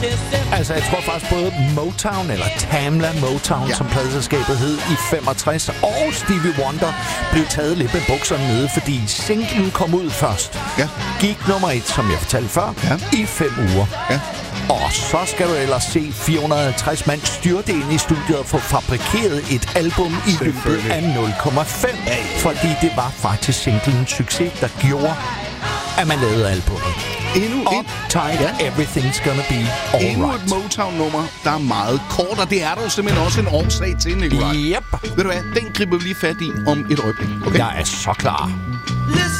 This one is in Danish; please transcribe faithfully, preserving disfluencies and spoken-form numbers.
Altså, jeg tror faktisk både Motown, eller Tamla Motown, ja. som pladeselskabet hed i femogtres, og Stevie Wonder blev taget lidt med bukserne nede, fordi singlen kom ud først. Ja. Gik nummer et, som jeg fortalte før, ja. i fem uger. Ja. Og så skal du ellers se fire hundrede og halvtreds mand styrte ind i studiet og få fabrikeret et album i løbet af nul komma fem. Fordi det var faktisk singlen succes, der gjorde, at man lavede albumet. Endnu et. Uptight, ja. Everything's gonna be all Endnu right. et Motown-nummer, der er meget kort, og det er der jo simpelthen også en årsag til, Nikolaj. Yep. Ved du hvad, den griber vi lige fat i om et øjeblik. Okay? Jeg er så klar.